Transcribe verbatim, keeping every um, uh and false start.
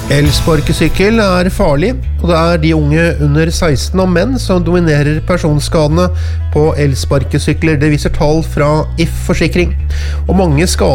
Elsparkesykkel er farlig, og det er de unge under seksten og menn som dominerer personskadene på elsparkesykler. Det viser tall fra I F Forsikring. Og mange skader